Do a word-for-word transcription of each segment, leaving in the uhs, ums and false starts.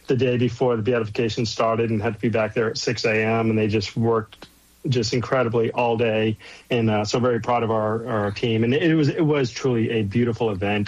the day before the beatification started and had to be back there at six a.m. and they just worked just incredibly all day, and uh, so very proud of our, our team. And it was it was truly a beautiful event,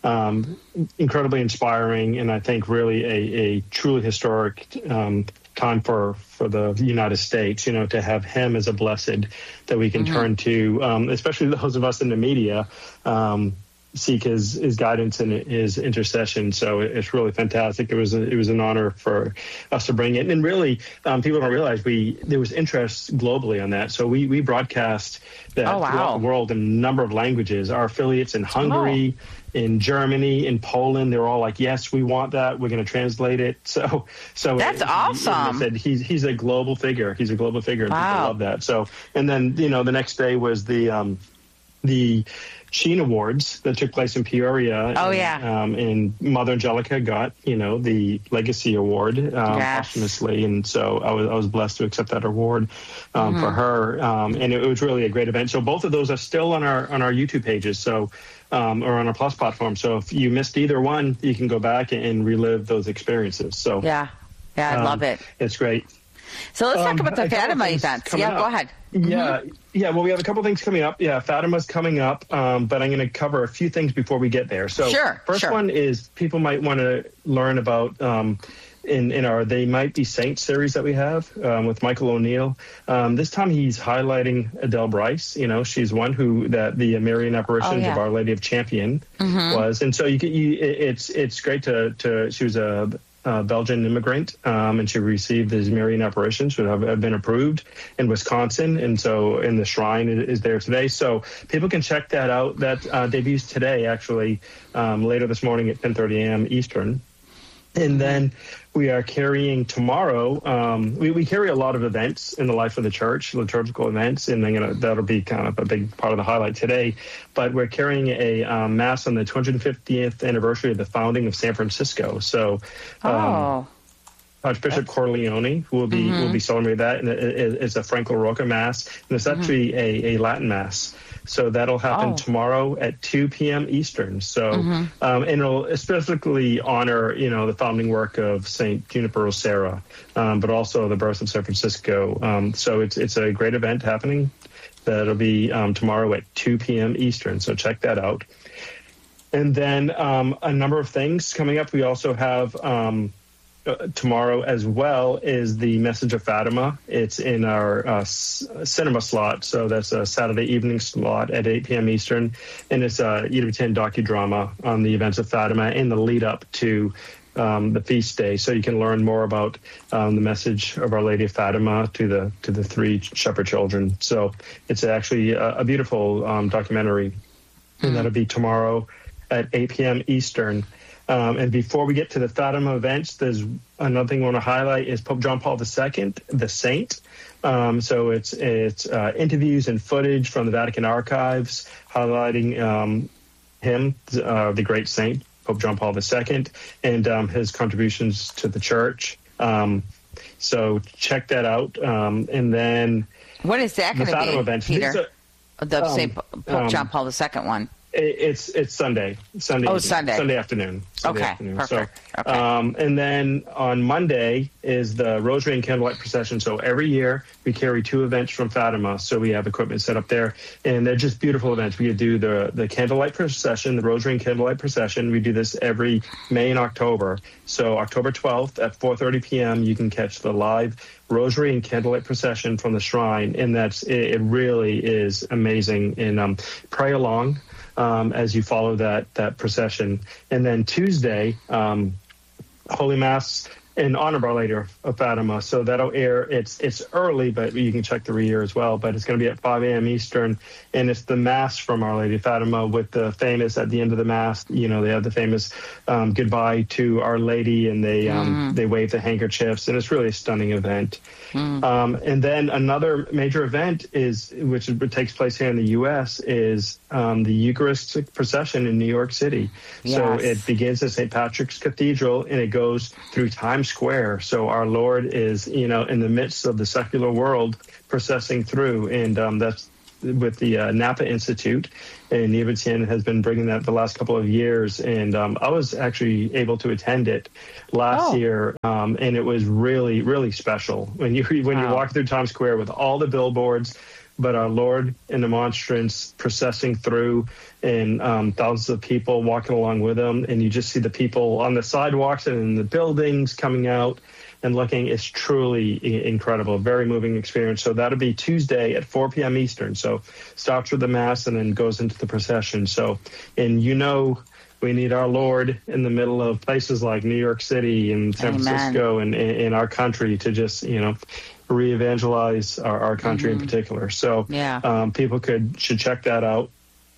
um, incredibly inspiring, and I think really a, a truly historic um, time for, for the United States, you know, to have him as a blessed that we can mm-hmm. turn to, um, especially those of us in the media, um, seek his, his guidance and his intercession. So it's really fantastic. It was a, it was an honor for us to bring it. And really, um, people don't realize we there was interest globally on that. So we we broadcast that oh, wow. throughout the world in a number of languages. Our affiliates in Hungary, oh. in Germany, in Poland, they're all like, yes, we want that. We're going to translate it. So so that's it, awesome. He, said he's he's a global figure. He's a global figure. And wow. people love that. So and then you know the next day was the um, the Sheen Awards that took place in Peoria. Oh, and, yeah. Um, and Mother Angelica got, you know, the Legacy Award um, yes. posthumously. And so I was I was blessed to accept that award um, mm-hmm. for her. Um, and it, it was really a great event. So both of those are still on our on our YouTube pages. So um, or on our Plus platform. So if you missed either one, you can go back and relive those experiences. So yeah, yeah, I um, love it. It's great. So let's talk um, about the Fatima events. Yeah, up. go ahead. Yeah, mm-hmm. yeah. Well, we have a couple things coming up. Yeah, Fatima's coming up, um, but I'm going to cover a few things before we get there. So, sure, first sure. one is people might want to learn about um, in in our They Might Be Saints series that we have um, with Michael O'Neill. Um, this time he's highlighting Adele Bryce. You know, she's one who that the Marian apparitions oh, yeah. of Our Lady of Champion mm-hmm. was, and so you, you it's it's great to to she was a Uh, Belgian immigrant, um, and she received these Marian apparitions, which have, have been approved in Wisconsin, and so in the shrine is, is there today. So people can check that out. That uh, debuts today, actually, um, later this morning at ten thirty a.m. Eastern. And then we are carrying tomorrow, um, we, we carry a lot of events in the life of the church, liturgical events, and then, you know, that'll be kind of a big part of the highlight today. But we're carrying a um, Mass on the two hundred fiftieth anniversary of the founding of San Francisco. So um, oh. Archbishop Corleone will be mm-hmm. will be celebrating that, and it, it, it's a Franco Rocca Mass, and it's actually mm-hmm. a, a Latin Mass. So that'll happen oh. tomorrow at two p.m. Eastern. So, mm-hmm. um, and it'll specifically honor, you know, the founding work of Saint Junipero Serra, um, but also the birth of San Francisco. Um, so it's it's a great event happening. That'll be um, tomorrow at two p.m. Eastern. So check that out. And then um, a number of things coming up. We also have um, uh, tomorrow as well is the Message of Fatima. It's in our uh, s- cinema slot. So that's a Saturday evening slot at eight p.m. Eastern. And it's a E W ten docudrama on the events of Fatima in the lead up to um, the feast day. So you can learn more about um, the message of Our Lady of Fatima to the to the three shepherd children. So it's actually a, a beautiful um, documentary. Mm-hmm. And that'll be tomorrow at eight p.m. Eastern. Um, and before we get to the Fatima events, there's another thing I want to highlight is Pope John Paul the Second, the Saint. Um, so it's it's uh, interviews and footage from the Vatican archives highlighting um, him, uh, the great saint, Pope John Paul the Second, and um, his contributions to the church. Um, so check that out. Um, and then what is that going to be, events. Peter? Are, the um, Saint Pope um, John Paul the Second one. It's it's Sunday, Sunday. Oh, Sunday. Sunday afternoon. Sunday okay, afternoon. perfect. So, okay. Um, and then on Monday is the Rosary and Candlelight Procession. So every year we carry two events from Fatima. So we have equipment set up there, and they're just beautiful events. We do the the Candlelight Procession, the Rosary and Candlelight Procession. We do this every May and October. So October twelfth at four thirty p.m. you can catch the live Rosary and Candlelight Procession from the shrine, and that's it, it really is amazing. And um, pray along Um, as you follow that that procession. And then Tuesday, um, Holy Mass in honor of Our Lady of Fatima. So that'll air. It's it's early, but you can check the re-air as well. But it's going to be at five a.m. Eastern, and it's the Mass from Our Lady of Fatima with the famous, at the end of the Mass, you know, they have the famous um, goodbye to Our Lady, and they um, mm. they wave the handkerchiefs, and it's really a stunning event. Mm. Um, and then another major event is, which takes place here in the U S, is um, the Eucharistic procession in New York City. Yes. So it begins at Saint Patrick's Cathedral, and it goes through Times Square. So our Lord is, you know, in the midst of the secular world processing through, and um, that's with the uh, Napa Institute, and E W T N has been bringing that the last couple of years. And um, I was actually able to attend it last oh. year, um, and it was really, really special when you when wow. you walk through Times Square with all the billboards, but our Lord and the Monstrance processing through, and um, thousands of people walking along with them, and you just see the people on the sidewalks and in the buildings coming out and looking. Is truly incredible, very moving experience. So that'll be Tuesday at four p.m. Eastern. So starts with the Mass and then goes into the procession. So, and you know, we need our Lord in the middle of places like New York City and San Amen. Francisco and in our country to just, you know, re-evangelize our, our country mm-hmm. in particular. So yeah. um, people could should check that out.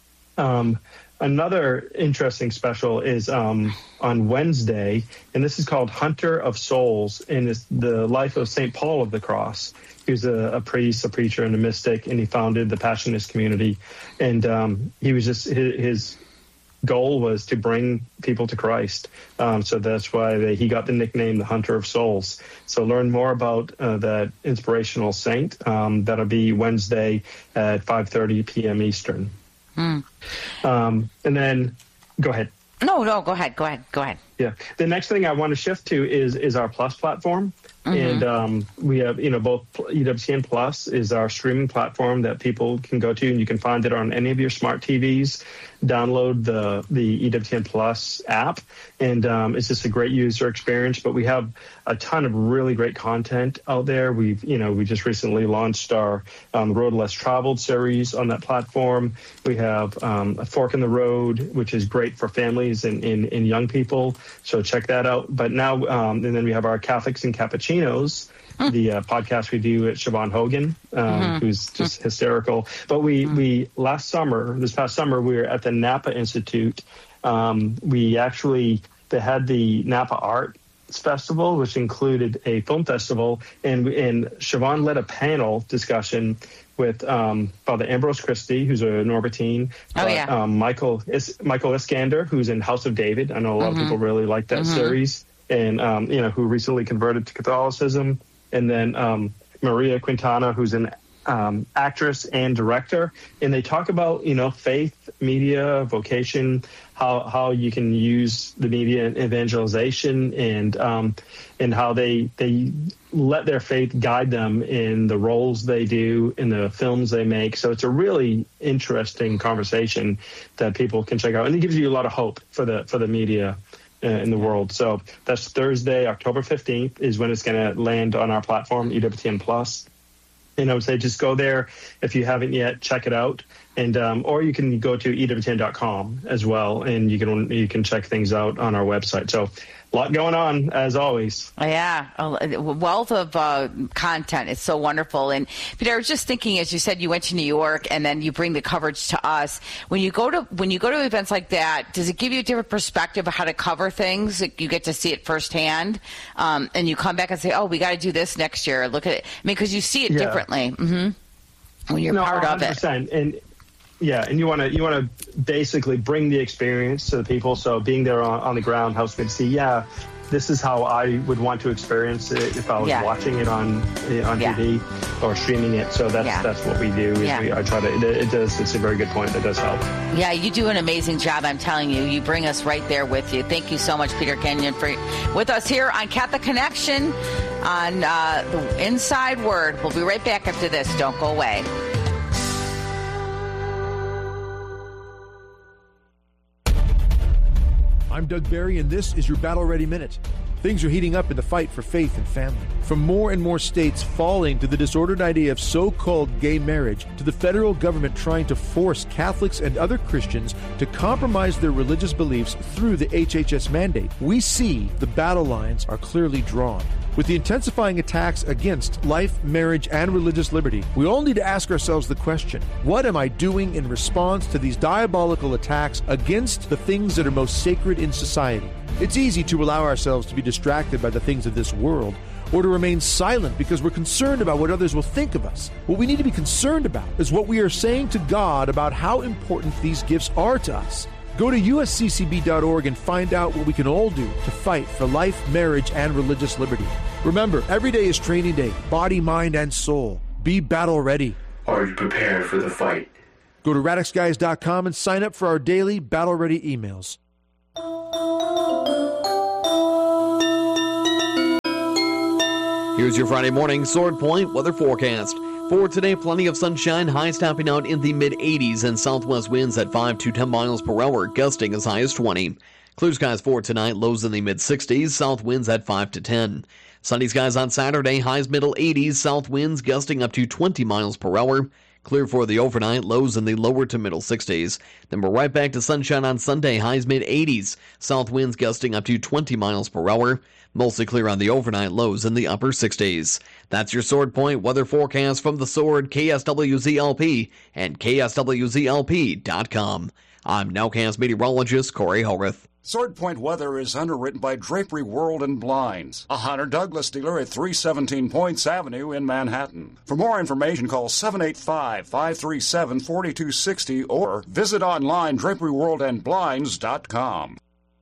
Um, Another interesting special is um, on Wednesday, and this is called Hunter of Souls, and it's the life of Saint Paul of the Cross. He was a, a priest, a preacher, and a mystic, and he founded the Passionist community. And um, he was just his, his goal was to bring people to Christ. Um, so that's why they, he got the nickname the Hunter of Souls. So learn more about uh, that inspirational saint. Um, that'll be Wednesday at five thirty p.m. Eastern. Mm. Um, and then go ahead. No, no, go ahead. Go ahead. Go ahead. Yeah. The next thing I want to shift to is is our Plus platform. Mm-hmm. And um, we have, you know, both E W T N Plus is our streaming platform that people can go to, and you can find it on any of your smart T Vs. Download the the E W T N Plus app, and um, it's just a great user experience. But we have a ton of really great content out there. We've, you know, we just recently launched our um, Road Less Traveled series on that platform. We have um, a Fork in the Road, which is great for families and, and, and young people. So check that out. But now, um, and then we have our Catholics and Cappuccinos, mm. the uh, podcast we do at Siobhan Hogan, um, mm-hmm. who's just mm. hysterical. But we, mm. we last summer, this past summer, we were at the Napa Institute. Um, we actually, they had the Napa Art Festival, which included a film festival, and and Siobhan led a panel discussion with um, Father Ambrose Christie, who's a Norbertine. Oh, but, yeah. Um, Michael Is- Michael Iskander, who's in House of David. I know a lot mm-hmm. of people really like that mm-hmm. series, and um, you know, who recently converted to Catholicism. And then um, Maria Quintana, who's an um, actress and director, and they talk about, you know, faith, media, vocation, how how you can use the media in evangelization, and um, and how they they let their faith guide them in the roles they do, in the films they make. So it's a really interesting conversation that people can check out, and it gives you a lot of hope for the for the media uh, in the world. So that's Thursday, October fifteenth is when it's going to land on our platform, E W T N Plus. And I would say just go there if you haven't yet, check it out. And um, or you can go to E W T N dot com as well, and you can you can check things out on our website. So a lot going on, as always. Yeah, a wealth of uh, content. It's so wonderful. And Peter, I was just thinking, as you said, you went to New York, and then you bring the coverage to us. When you go to when you go to events like that, does it give you a different perspective of how to cover things? You get to see it firsthand, um, and you come back and say, "Oh, we got to do this next year." Look at it. I mean, because you see it yeah. differently mm-hmm. when you're no, part one hundred percent. of it. And yeah, and you want to you want to basically bring the experience to the people. So being there on, on the ground helps me to see, yeah, this is how I would want to experience it if I was yeah. watching it on on yeah. T V or streaming it. So that's yeah. that's what we do. Is yeah. we, I try to. It, it does. It's a very good point. That does help. Yeah, you do an amazing job. I'm telling you. You bring us right there with you. Thank you so much, Peter Kenyon, for with us here on Catholic Connection on uh, the Inside Word. We'll be right back after this. Don't go away. I'm Doug Barry, and this is your Battle Ready Minute. Things are heating up in the fight for faith and family. From more and more states falling to the disordered idea of so-called gay marriage, to the federal government trying to force Catholics and other Christians to compromise their religious beliefs through the H H S mandate, we see the battle lines are clearly drawn. With the intensifying attacks against life, marriage, and religious liberty, we all need to ask ourselves the question, what am I doing in response to these diabolical attacks against the things that are most sacred in society? It's easy to allow ourselves to be distracted by the things of this world, or to remain silent because we're concerned about what others will think of us. What we need to be concerned about is what we are saying to God about how important these gifts are to us. Go to U S C C B dot org and find out what we can all do to fight for life, marriage, and religious liberty. Remember, every day is training day, body, mind, and soul. Be battle ready. Are you prepared for the fight? Go to radix guys dot com and sign up for our daily Battle Ready emails. Here's your Friday morning Sword Point weather forecast. For today, plenty of sunshine, highs topping out in the mid eighties and southwest winds at five to ten miles per hour, gusting as high as twenty. Clear skies for tonight, lows in the mid sixties, south winds at five to ten. Sunny skies on Saturday, highs middle eighties, south winds gusting up to twenty miles per hour. Clear for the overnight, lows in the lower to middle sixties. Then we're right back to sunshine on Sunday, highs mid eighties, south winds gusting up to twenty miles per hour. Mostly clear on the overnight, lows in the upper sixties. That's your Sword Point weather forecast from the Sword, K S W Z L P, and K S W Z L P dot com. I'm Nowcast meteorologist Corey Hogarth. Sword Point weather is underwritten by Drapery World and Blinds, a Hunter Douglas dealer at three seventeen Points Avenue in Manhattan. For more information, call seven eight five, five three seven, four two six zero or visit online drapery world and blinds dot com.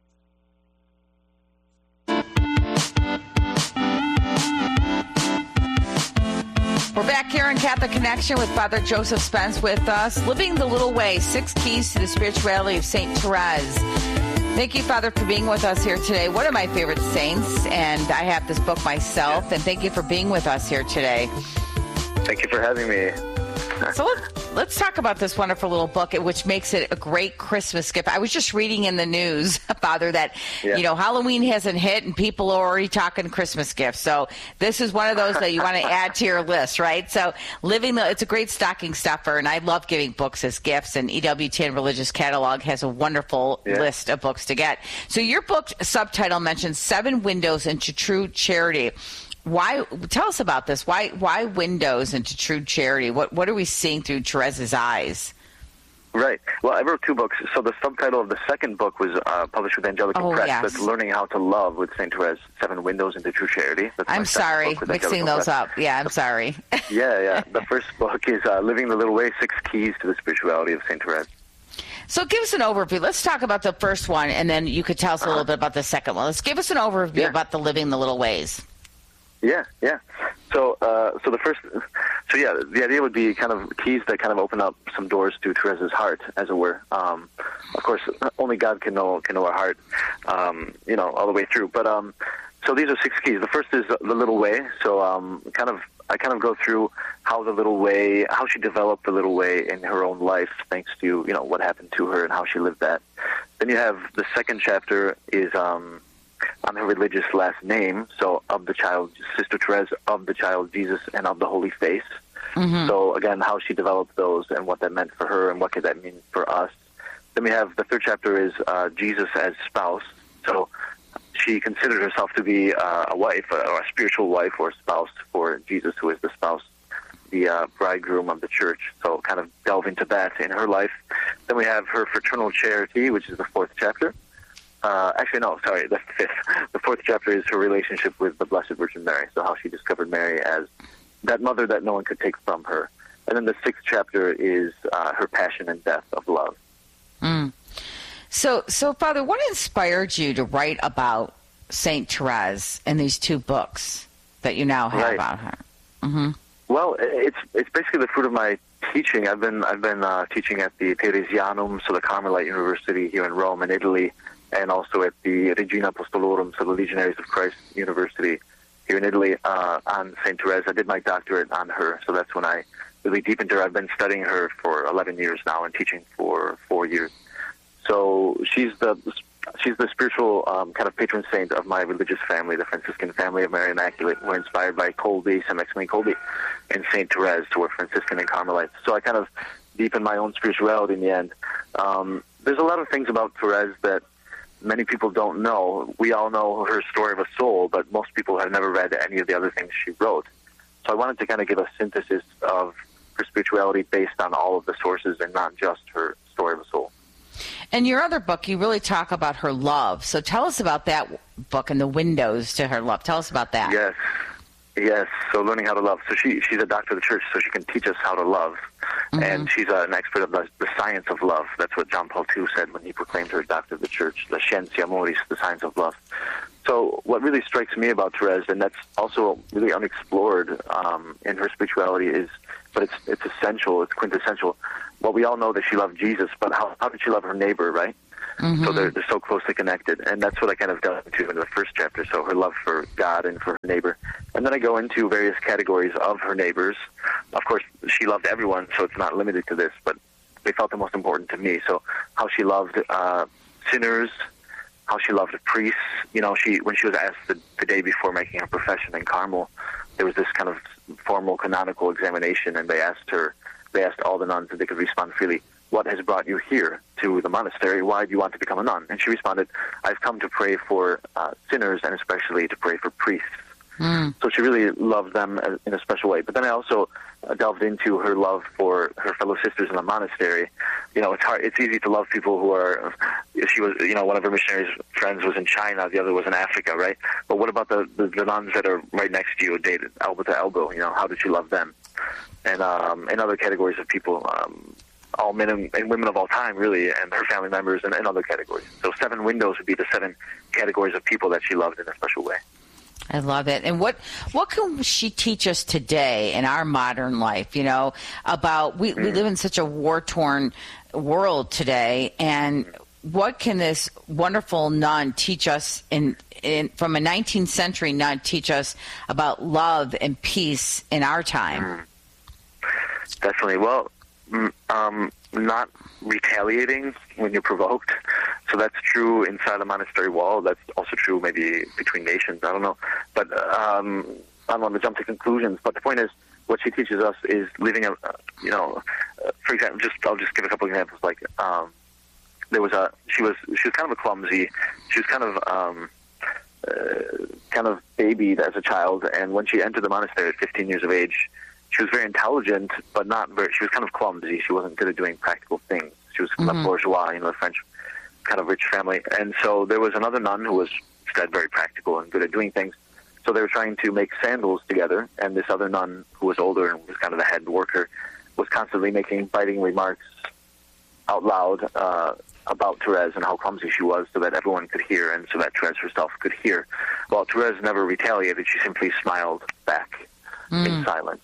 We're back here in Catholic Connection with Father Joseph Spence with us. Living the Little Way, Six Keys to the Spirituality of Saint Therese. Thank you, Father, for being with us here today. One of my favorite saints, and I have this book myself, and thank you for being with us here today. Thank you for having me. So let's, let's talk about this wonderful little book, which makes it a great Christmas gift. I was just reading in the news, Father, that, yeah. you know, Halloween hasn't hit and people are already talking Christmas gifts. So this is one of those that you want to add to your list, right? So living the, it's a great stocking stuffer, and I love giving books as gifts, and E W T N Religious Catalog has a wonderful yeah. list of books to get. So your book subtitle mentions Seven Windows into True Charity. Why? Tell us about this. Why? Why windows into true charity? What? What are we seeing through Therese's eyes? Right. Well, I wrote two books. So the subtitle of the second book was uh, published with Angelical oh, Press. Yes. That's Learning How to Love with Saint Therese, Seven Windows into True Charity. That's I'm sorry, mixing those Press. up. Yeah, I'm sorry. yeah, yeah. The first book is uh, Living the Little Way, Six Keys to the Spirituality of Saint Therese. So give us an overview. Let's talk about the first one, and then you could tell us a little bit about the second one. Let's give us an overview yeah. about the Living the Little Ways. Yeah, yeah. So, uh, so the first, so yeah, the idea would be kind of keys that kind of open up some doors to Therese's heart, as it were. Um, of course, only God can know can know our heart, um, you know, all the way through. But um, so these are six keys. The first is the little way. So, um, kind of, I kind of go through how the little way, how she developed the little way in her own life, thanks to you know what happened to her and how she lived that. Then you have the second chapter is. Um, on her religious last name, so of the child, Sister Therese, of the child Jesus, and of the Holy Face. Mm-hmm. So again, how she developed those and what that meant for her and what could that mean for us. Then we have the third chapter is uh, Jesus as spouse. So she considered herself to be uh, a wife, or a spiritual wife or spouse for Jesus, who is the spouse, the uh, bridegroom of the church. So kind of delve into that in her life. Then we have her fraternal charity, which is the fourth chapter. Uh, actually, no, sorry, the fifth. The fourth chapter is her relationship with the Blessed Virgin Mary, so how she discovered Mary as that mother that no one could take from her. And then the sixth chapter is uh, her passion and death of love. Mm. So, so, Father, what inspired you to write about Saint Therese in these two books that you now have right. about her? Mm-hmm. Well, it's it's basically the fruit of my teaching. I've been I've been uh, teaching at the Theresianum, so the Carmelite University here in Rome in Italy, and also at the Regina Apostolorum, so the Legionaries of Christ University here in Italy, uh, on Saint Therese. I did my doctorate on her, so that's when I really deepened her. I've been studying her for eleven years now and teaching for four years. So she's the she's the spiritual um, kind of patron saint of my religious family, the Franciscan family of Mary Immaculate. We're inspired by Kolbe, Saint Maximilian Kolbe, and Saint Therese, who were Franciscan and Carmelites. So I kind of deepened my own spirituality in the end. Um, there's a lot of things about Therese that many people don't know. We all know her story of a soul, but most people have never read any of the other things she wrote. So I wanted to kind of give a synthesis of her spirituality based on all of the sources and not just her story of a soul. In your other book, you really talk about her love. So tell us about that book and the windows to her love. Tell us about that. Yes. Yes, so learning how to love. So she she's a doctor of the church, so she can teach us how to love. Mm-hmm. And she's uh, an expert of the, the science of love. That's what John Paul the Second said when he proclaimed her doctor of the church, La Scientia Amoris, the science of love. So what really strikes me about Therese, and that's also really unexplored um, in her spirituality, is, but it's it's essential, it's quintessential. Well, we all know that she loved Jesus, but how, how did she love her neighbor, right? Mm-hmm. So they're, they're so closely connected, and that's what I kind of delve into in the first chapter, so her love for God and for her neighbor. And then I go into various categories of her neighbors. Of course, she loved everyone, so it's not limited to this, but they felt the most important to me. So how she loved uh, sinners, how she loved priests. You know, she when she was asked the, the day before making her profession in Carmel, there was this kind of formal canonical examination, and they asked her, they asked all the nuns if they could respond freely, what has brought you here to the monastery? Why do you want to become a nun? And she responded, I've come to pray for uh, sinners and especially to pray for priests. Mm. So she really loved them in a special way. But then I also uh, delved into her love for her fellow sisters in the monastery. You know, it's hard. It's easy to love people who are. She was, you know, one of her missionary friends was in China, the other was in Africa, right? But what about the the, the nuns that are right next to you, dated elbow to elbow? You know, how did she love them? And um, and other categories of people. Um, all men and, and women of all time, really, and her family members and, and other categories. So seven windows would be the seven categories of people that she loved in a special way. I love it. And what what can she teach us today in our modern life, you know, about, we, mm. we live in such a war-torn world today, and what can this wonderful nun teach us in, in from a nineteenth century nun teach us about love and peace in our time? Mm. Definitely. Well, Um, not retaliating when you're provoked. So that's true inside a monastery wall. That's also true maybe between nations. I don't know. But um, I don't want to jump to conclusions. But the point is, what she teaches us is living a, you know, uh, for example, just I'll just give a couple examples. Like um, there was a, she was she was kind of a clumsy. She was kind of um, uh, kind of babied as a child, and when she entered the monastery at fifteen years of age, she was very intelligent, but not very, she was kind of clumsy. She wasn't good at doing practical things. She was mm-hmm. a bourgeois, you know, a French kind of rich family. And so there was another nun who was instead very practical and good at doing things. So they were trying to make sandals together, and this other nun who was older and was kind of the head worker was constantly making biting remarks out loud uh, about Therese and how clumsy she was, so that everyone could hear and so that Therese herself could hear. Well, Therese never retaliated. She simply smiled back mm. in silence.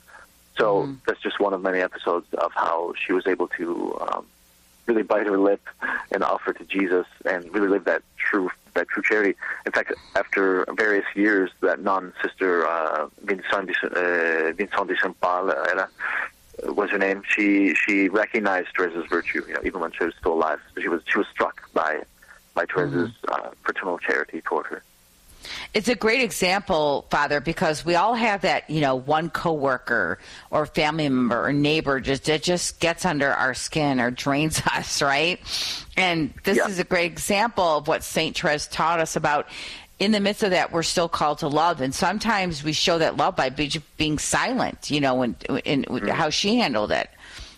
So mm. that's just one of many episodes of how she was able to um, really bite her lip and offer to Jesus and really live that true that true charity. In fact, after various years, that nun, Sister uh, Vincent, uh, Vincent de Saint Paul, uh, was her name. She she recognized Therese's virtue, you know, even when she was still alive. So she was she was struck by by Therese's mm-hmm. uh, paternal charity toward her. It's a great example, Father, because we all have that, you know, one coworker or family member or neighbor just that just gets under our skin or drains us, right? And this yeah. is a great example of what Saint Therese taught us about. In the midst of that, we're still called to love, and sometimes we show that love by be, being silent, you know, in, in mm-hmm. how she handled it.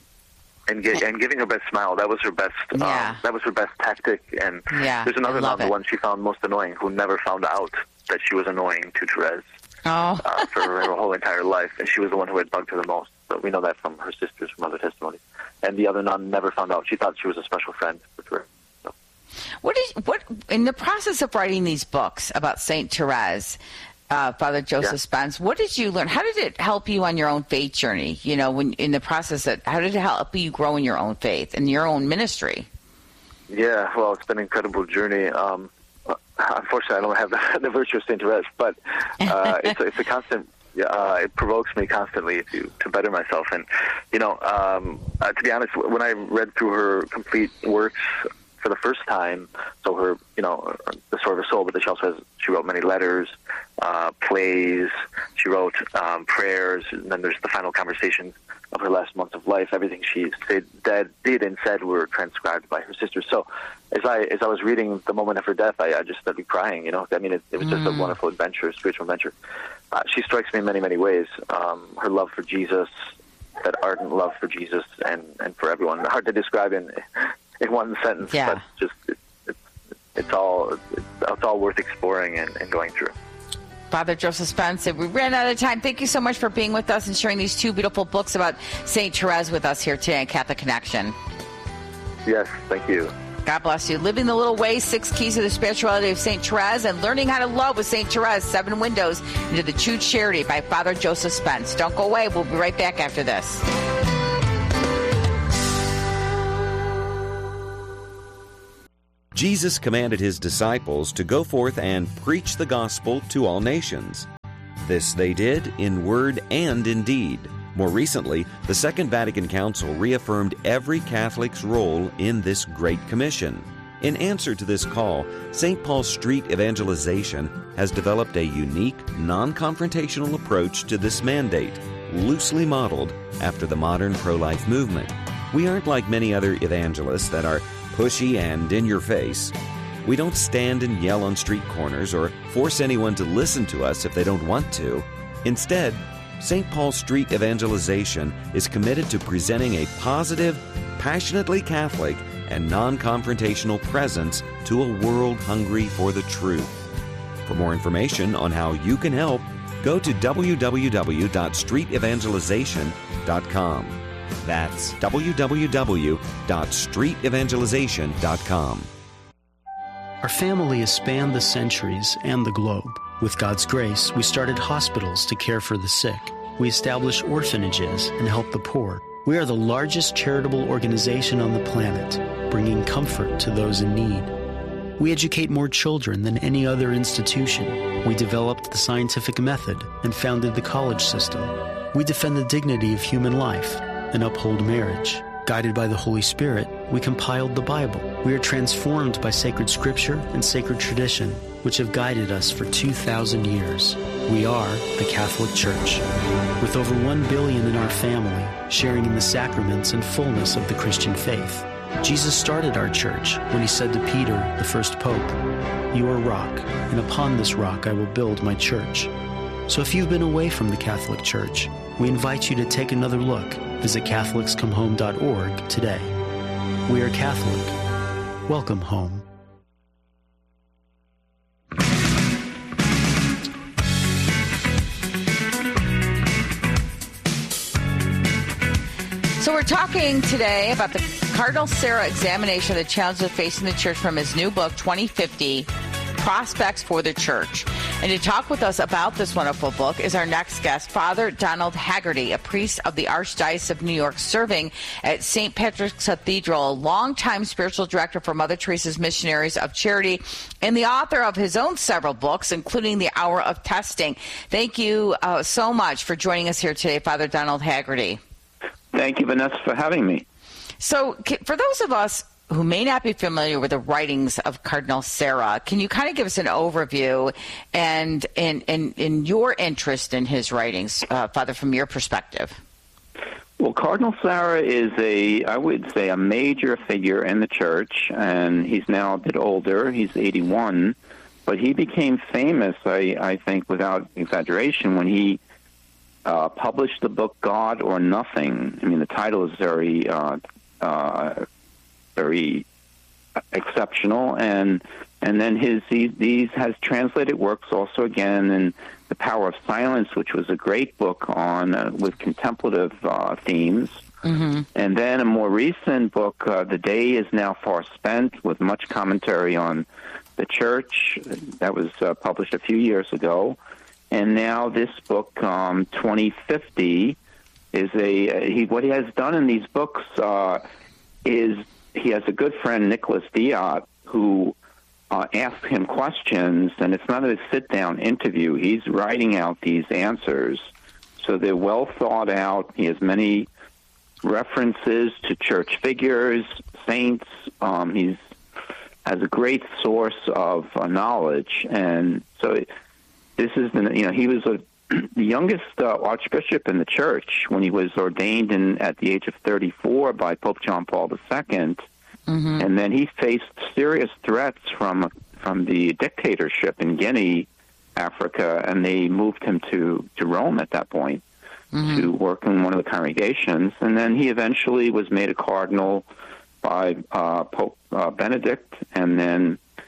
And, get, and giving her best smile, that was her best. Yeah. Um, that was her best tactic. And yeah, there's another nun, it. the one she found most annoying, who never found out that she was annoying to Therese oh. uh, for her, her whole entire life, and she was the one who had bugged her the most. But we know that from her sisters, from other testimonies. And the other nun never found out. She thought she was a special friend for Therese. So. What is what in the process of writing these books about Saint Therese? Uh, Father Joseph yeah. Spence, what did you learn? How did it help you on your own faith journey? You know, when in the process, that how did it help you grow in your own faith and your own ministry? Yeah, well, it's been an incredible journey. Um, unfortunately, I don't have the, the virtue of Saint Therese, but uh, it's, it's a constant. Uh, it provokes me constantly to to better myself. And you know, um, uh, to be honest, when I read through her complete works for the first time, so her, you know, The Sword of Her Soul, but she also has, she wrote many letters, uh, plays, she wrote um, prayers, and then there's the final conversations of her last months of life. Everything she said, did, did and said were transcribed by her sisters. So as I as I was reading the moment of her death, I, I just started crying, you know. I mean, it, it was just mm. a wonderful adventure, spiritual adventure. Uh, she strikes me in many, many ways. Um, her love for Jesus, that ardent love for Jesus and, and for everyone. Hard to describe in in one sentence, yeah. but just it, it, it's all it's, it's all worth exploring and, and going through. Father Joseph Spence. We ran out of time. Thank you so much for being with us and sharing these two beautiful books about Saint Therese with us here today on Catholic Connection. Yes, thank you. God bless you. Living the Little Way, Six Keys to the Spirituality of Saint Therese, and Learning How to Love with Saint Therese, Seven Windows into the True Charity by Father Joseph Spence. Don't go away. We'll be right back after this. Jesus commanded his disciples to go forth and preach the gospel to all nations. This they did in word and in deed. More recently, the Second Vatican Council reaffirmed every Catholic's role in this Great Commission. In answer to this call, Saint Paul Street Evangelization has developed a unique, non-confrontational approach to this mandate, loosely modeled after the modern pro-life movement. We aren't like many other evangelists that are pushy and in your face. We don't stand and yell on street corners or force anyone to listen to us if they don't want to. Instead, Saint Paul Street Evangelization is committed to presenting a positive, passionately Catholic, and non-confrontational presence to a world hungry for the truth. For more information on how you can help, go to w w w dot street evangelization dot com. That's w w w dot street evangelization dot com. Our family has spanned the centuries and the globe. With God's grace, we started hospitals to care for the sick. We established orphanages and helped the poor. We are the largest charitable organization on the planet, bringing comfort to those in need. We educate more children than any other institution. We developed the scientific method and founded the college system. We defend the dignity of human life and uphold marriage. Guided by the Holy Spirit, we compiled the Bible. We are transformed by sacred scripture and sacred tradition, which have guided us for two thousand years. We are the Catholic Church, with over one billion in our family, sharing in the sacraments and fullness of the Christian faith. Jesus started our church when he said to Peter, the first pope, "You are rock, and upon this rock I will build my church." So if you've been away from the Catholic Church, we invite you to take another look. Visit catholics come home dot org today. We are Catholic. Welcome home. So we're talking today about the Cardinal Sarah examination of the challenges facing the Church from his new book, twenty fifty, Prospects for the Church. And to talk with us about this wonderful book is our next guest, Father Donald Haggerty, a priest of the Archdiocese of New York, serving at Saint Patrick's Cathedral, a longtime spiritual director for Mother Teresa's Missionaries of Charity, and the author of his own several books, including The Hour of Testing. Thank you uh, so much for joining us here today, Father Donald Haggerty. Thank you, Vanessa, for having me. So for those of us who may not be familiar with the writings of Cardinal Sarah, can you kind of give us an overview and in, in, in your interest in his writings, uh, Father, from your perspective? Well, Cardinal Sarah is a, I would say, a major figure in the Church, and he's now a bit older. He's eighty-one, but he became famous, I, I think, without exaggeration, when he uh, published the book God or Nothing. I mean, the title is very... Uh, uh, very exceptional, and and then his he, these has translated works also again in The Power of Silence, which was a great book on uh, with contemplative uh, themes, mm-hmm. and then a more recent book, uh, The Day Is Now Far Spent, with much commentary on the Church, that was uh, published a few years ago, and now this book, um, twenty fifty, is a he what he has done in these books uh, is. He has a good friend, Nicholas Diat, who uh, asks him questions, and it's not a sit-down interview. He's writing out these answers, so they're well thought out. He has many references to church figures, saints. Um, he's has a great source of uh, knowledge, and so it, this is the you know he was a, the youngest uh, archbishop in the Church when he was ordained in, at the age of thirty-four by Pope John Paul the Second, mm-hmm. and then he faced serious threats from from the dictatorship in Guinea, Africa, and they moved him to, to Rome at that point mm-hmm. to work in one of the congregations, and then he eventually was made a cardinal by uh, Pope uh, Benedict, and then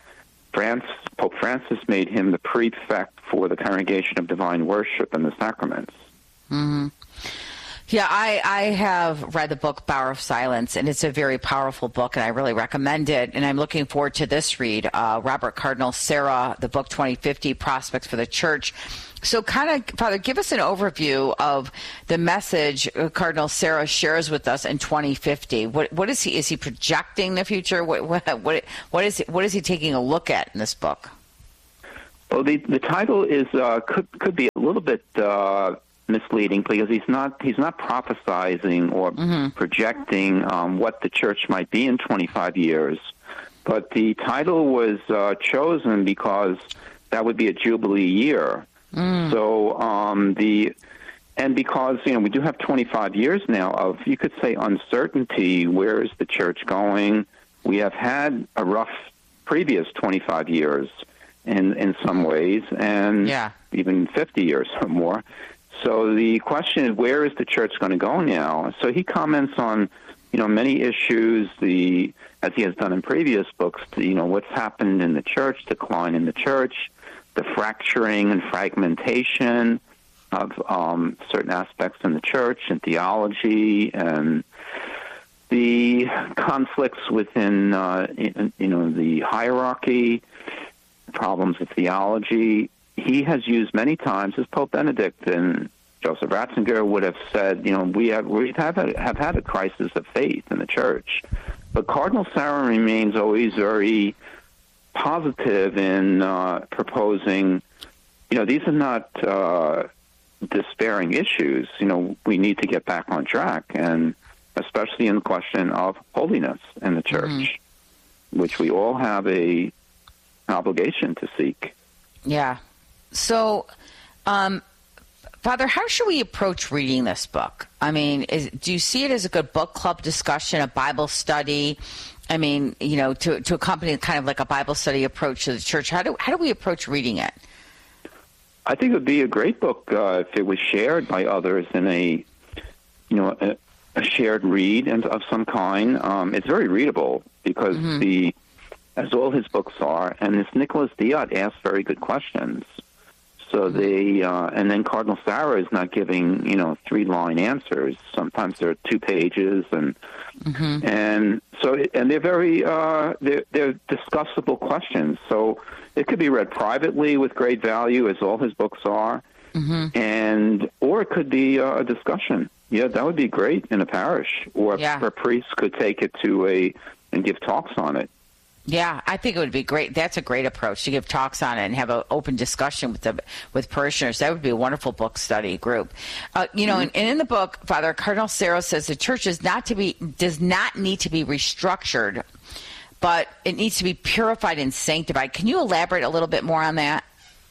France, Pope Francis made him the prefect for the Congregation of Divine Worship and the Sacraments. Mm-hmm. Yeah, I, I have read the book Power of Silence, and it's a very powerful book, and I really recommend it. And I'm looking forward to this read, uh, Robert Cardinal Sarah, the book twenty fifty, Prospects for the Church. So kind of, Father, give us an overview of the message Cardinal Sarah shares with us in twenty fifty. What, what is he, is he projecting the future? What, what, what, what, is, what is he taking a look at in this book? Well, the, the title is uh, could, could be a little bit uh, misleading because he's not he's not prophesizing or mm-hmm. projecting um, what the church might be in twenty-five years. But the title was uh, chosen because that would be a Jubilee year. Mm. So um, the and because you know we do have twenty-five years now of, you could say, uncertainty. Where is the church going? We have had a rough previous twenty-five years in in some ways, and yeah. even fifty years or more. So the question is, where is the church going to go now? So he comments on, you know, many issues, the as he has done in previous books, the, you know, what's happened in the church, decline in the church, the fracturing and fragmentation of um, certain aspects in the church and theology, and the conflicts within, uh, you know, the hierarchy, problems with theology. He has used many times, as Pope Benedict and Joseph Ratzinger would have said, you know, we have we have a, have had a crisis of faith in the church, but Cardinal Sarah remains always very positive in uh, proposing, you know, these are not uh, despairing issues. You know, we need to get back on track, and especially in the question of holiness in the church, mm-hmm. which we all have a an obligation to seek. Yeah. So, um, Father, how should we approach reading this book? I mean, is, do you see it as a good book club discussion, a Bible study? I mean, you know, to, to accompany kind of like a Bible study approach to the church. How do how do we approach reading it? I think it would be a great book uh, if it was shared by others in a, you know, a, a shared read and of some kind. Um, it's very readable because mm-hmm. the, as all his books are, and this Nicholas Diot asks very good questions. So they, uh, and then Cardinal Sarah is not giving, you know, three-line answers. Sometimes they're two pages, and mm-hmm. and so, it, and they're very, uh, they're, they're discussable questions. So it could be read privately with great value, as all his books are, mm-hmm. and or it could be uh, a discussion. Yeah, that would be great in a parish, or yeah. a priest could take it to a and give talks on it. Yeah, I think it would be great. That's a great approach, to give talks on it and have an open discussion with the with parishioners. That would be a wonderful book study group. Uh, you know, mm-hmm. and, and in the book, Father, Cardinal Sarah says the church is not to be does not need to be restructured, but it needs to be purified and sanctified. Can you elaborate a little bit more on that?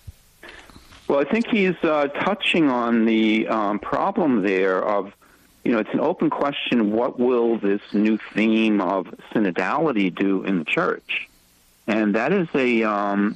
Well, I think he's uh, touching on the um, problem there of, you know, it's an open question, what will this new theme of synodality do in the church? And that is a, um,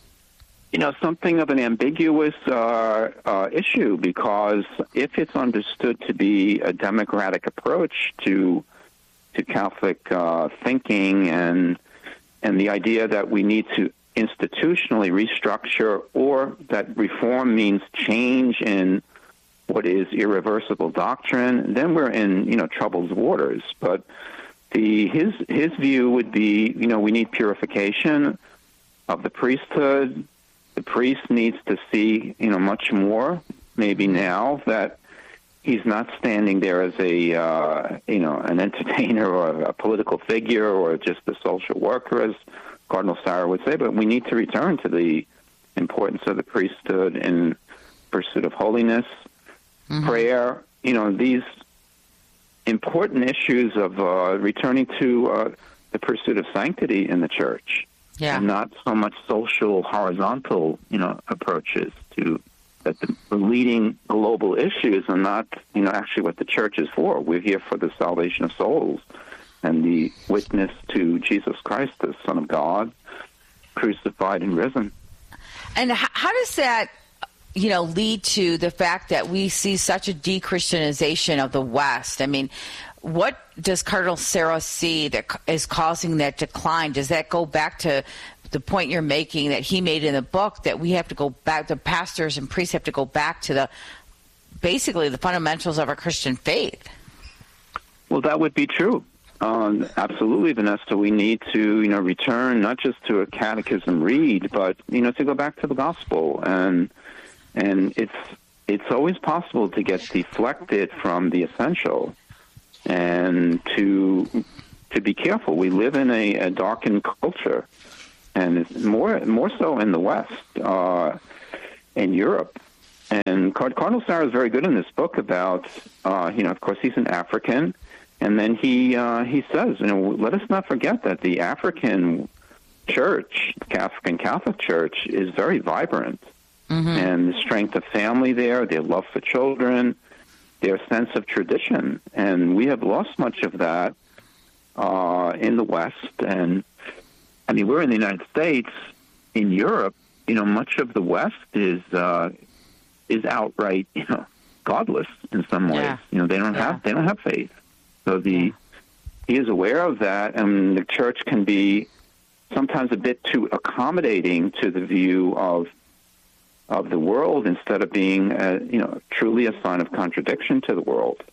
you know, something of an ambiguous uh, uh, issue, because if it's understood to be a democratic approach to to Catholic uh, thinking and and the idea that we need to institutionally restructure, or that reform means change in what is irreversible doctrine, then we're in, you know, troubled waters. But the his his view would be, you know, we need purification of the priesthood. The priest needs to see, you know, much more, maybe now, that he's not standing there as a, uh, you know, an entertainer or a political figure or just a social worker, as Cardinal Sarah would say, but we need to return to the importance of the priesthood in pursuit of holiness, mm-hmm. prayer, you know, these important issues of uh, returning to uh, the pursuit of sanctity in the church, yeah. and not so much social, horizontal, you know, approaches to that the, the leading global issues are not, you know, actually what the church is for. We're here for the salvation of souls and the witness to Jesus Christ, the Son of God, crucified and risen. And how, how does that, you know, lead to the fact that we see such a de-Christianization of the West? I mean, what does Cardinal Sarah see that is causing that decline? Does that go back to the point you're making that he made in the book, that we have to go back, the pastors and priests have to go back to the basically the fundamentals of our Christian faith. Well, that would be true. Um, absolutely, Vanessa. We need to, you know, return not just to a catechism read, but, you know, to go back to the gospel. And and it's it's always possible to get deflected from the essential and to to be careful. We live in a, a darkened culture, and it's more more so in the West, uh, in Europe. And Cardinal Sarah is very good in this book about, uh, you know, of course, he's an African. And then he uh, he says, you know, let us not forget that the African church, the African Catholic Church, is very vibrant. Mm-hmm. And the strength of family there, their love for children, their sense of tradition. And we have lost much of that uh, in the West. And, I mean, we're in the United States. In Europe, you know, much of the West is uh, is outright, you know, godless in some ways. Yeah. You know, they don't yeah. have they don't have faith. So the he is aware of that, and the church can be sometimes a bit too accommodating to the view of of the world instead of being, a, you know, truly a sign of contradiction to the world.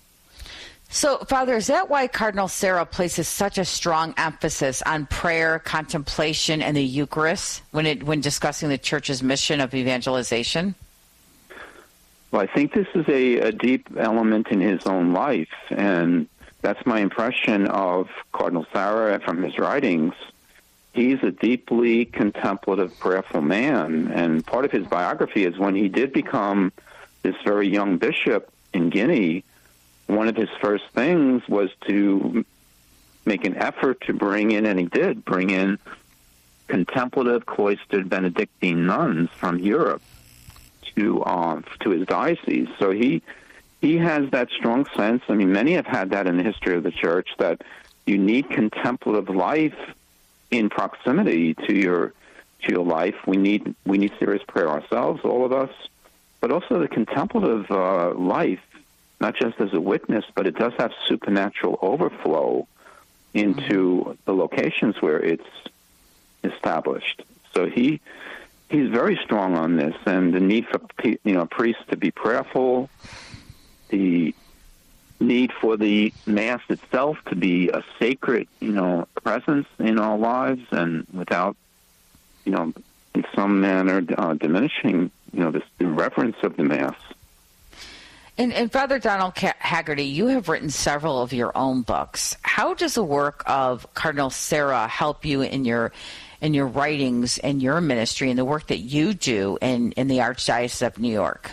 So, Father, is that why Cardinal Sarah places such a strong emphasis on prayer, contemplation, and the Eucharist when it when discussing the Church's mission of evangelization? Well, I think this is a, a deep element in his own life, and that's my impression of Cardinal Sarah from his writings. He's a deeply contemplative, prayerful man, and part of his biography is when he did become this very young bishop in Guinea, one of his first things was to make an effort to bring in, and he did, bring in contemplative, cloistered Benedictine nuns from Europe to uh, to his diocese. So he he has that strong sense. I mean, many have had that in the history of the Church, that you need contemplative life in proximity to your to your life. We need we need serious prayer ourselves, all of us, but also the contemplative uh, life, not just as a witness, but it does have supernatural overflow into mm-hmm. the locations where it's established. So he. He's very strong on this, and the need for, you know, priests to be prayerful, the need for the Mass itself to be a sacred, you know, presence in our lives, and without, you know, in some manner uh, diminishing, you know, this, the reverence of the Mass. And, and Father Donald Haggerty, you have written several of your own books. How does the work of Cardinal Sarah help you in your in your writings and your ministry and the work that you do in, in the Archdiocese of New York?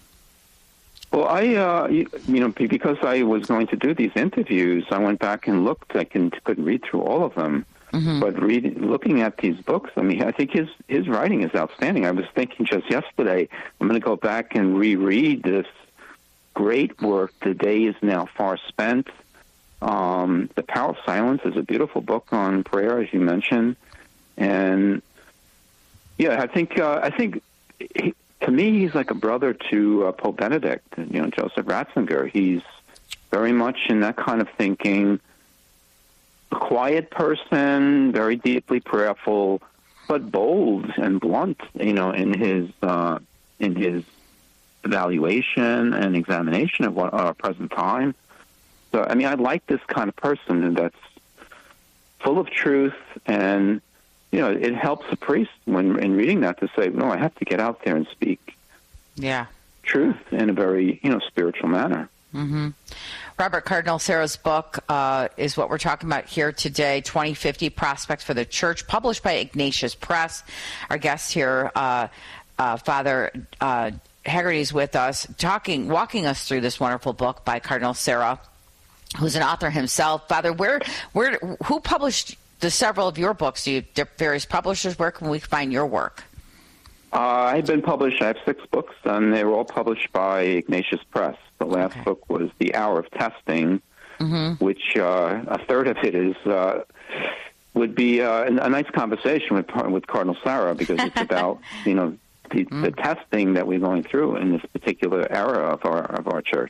Well, I, uh, you, you know, because I was going to do these interviews, I went back and looked. I can, couldn't read through all of them. Mm-hmm. But reading, looking at these books, I mean, I think his, his writing is outstanding. I was thinking just yesterday, I'm going to go back and reread this great work, The Day is Now Far Spent. Um, The Power of Silence is a beautiful book on prayer, as you mentioned. And yeah, I think uh, I think he, to me he's like a brother to uh, Pope Benedict, you know, Joseph Ratzinger. He's very much in that kind of thinking, a quiet person, very deeply prayerful, but bold and blunt, you know, in his uh, in his evaluation and examination of what our present time. So, I mean, I like this kind of person that's full of truth, and you know, it helps a priest when in reading that to say, no, I have to get out there and speak yeah. truth in a very, you know, spiritual manner. Mm-hmm. Robert, Cardinal Sarah's book uh, is what we're talking about here today, twenty fifty Prospects for the Church, published by Ignatius Press. Our guest here, uh, uh, Father uh, Haggerty, is with us, talking, walking us through this wonderful book by Cardinal Sarah, who's an author himself. Father, where, where, who published the several of your books? Do you various publishers? Where can we find your work? Uh, I've been published. I have six books, and they were all published by Ignatius Press. The last okay. book was The Hour of Testing, mm-hmm. which uh, a third of it is uh, would be uh, a nice conversation with with Cardinal Sarah, because it's about you know the, mm. the testing that we're going through in this particular era of our of our church.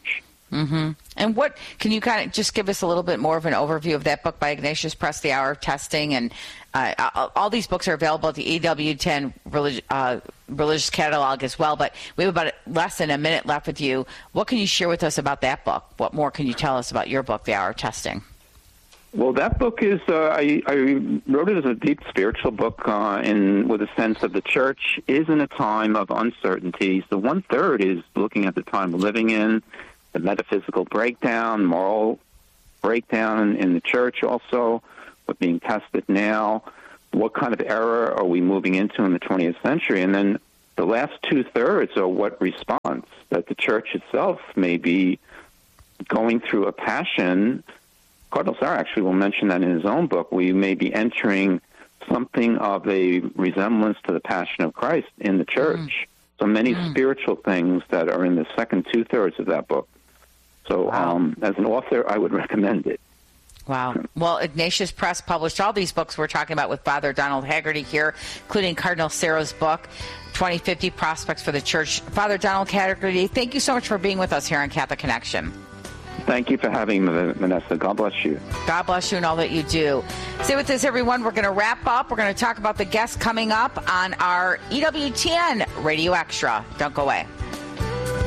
Mm-hmm. And what can you kind of just give us a little bit more of an overview of that book by Ignatius Press, The Hour of Testing? And uh, all these books are available at the E W ten relig- uh, religious catalog as well. But we have about less than a minute left with you. What can you share with us about that book? What more can you tell us about your book, The Hour of Testing? Well, that book is, uh, I, I wrote it as a deep spiritual book uh, in with a sense of the church is in a time of uncertainties. The one-third is looking at the time we're living in, the metaphysical breakdown, moral breakdown in the church also, what's being tested now, what kind of era are we moving into in the twentieth century, and then the last two-thirds are what response, that the church itself may be going through a passion. Cardinal Sarah actually will mention that in his own book. We may be entering something of a resemblance to the Passion of Christ in the church. Mm. So many mm. spiritual things that are in the second two-thirds of that book. So wow. um, as an author, I would recommend it. Wow. Well, Ignatius Press published all these books we're talking about with Father Donald Haggerty here, including Cardinal Sarah's book, twenty fifty Prospects for the Church. Father Donald Haggerty, thank you so much for being with us here on Catholic Connection. Thank you for having me, Vanessa. God bless you. God bless you and all that you do. Stay with us, everyone. We're going to wrap up. We're going to talk about the guests coming up on our E W T N Radio Extra. Don't go away.